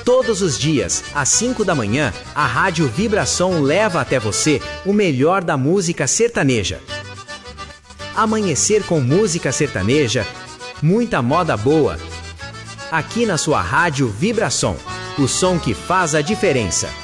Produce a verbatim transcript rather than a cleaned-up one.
Todos os dias, às cinco da manhã, a Rádio Vibração leva até você o melhor da música sertaneja. Amanhecer com música sertaneja, muita moda boa. Aqui na sua Rádio Vibração, o som que faz a diferença.